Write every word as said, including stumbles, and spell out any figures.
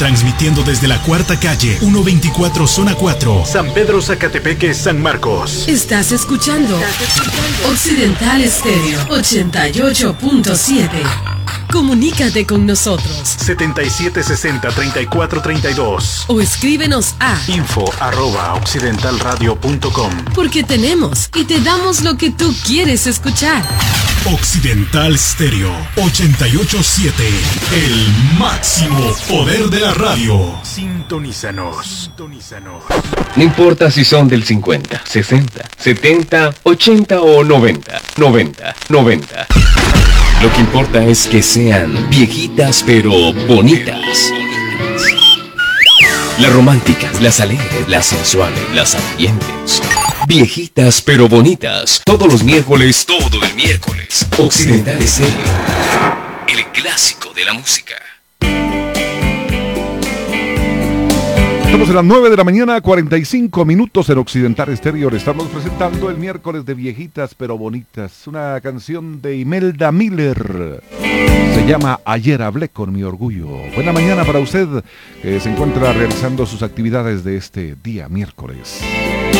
Transmitiendo desde la Cuarta Calle, ciento veinticuatro, Zona cuatro, San Pedro Zacatepeque, San Marcos. Estás escuchando, ¿Estás escuchando? Occidental Estéreo ochenta y ocho punto siete. Comunícate con nosotros. setenta y siete sesenta, treinta y cuatro treinta y dos. O escríbenos a info arroba occidentalradio punto com. Porque tenemos y te damos lo que tú quieres escuchar. Occidental Stereo ochenta y ocho punto siete. El máximo poder de la radio. Sintonízanos. Sintonízanos. No importa si son del cincuenta, sesenta, setenta, ochenta o noventa. noventa, noventa. Lo que importa es que sean viejitas pero bonitas. Las románticas, las alegres, las sensuales, las ardientes. Viejitas pero bonitas. Todos los miércoles, todo el miércoles. Occidental Estéreo, el clásico de la música. Estamos a las nueve de la mañana, cuarenta y cinco minutos en Occidental Estéreo. Le estamos presentando el miércoles de Viejitas pero Bonitas, una canción de Imelda Miller. Se llama Ayer hablé con mi orgullo. Buena mañana para usted que se encuentra realizando sus actividades de este día miércoles.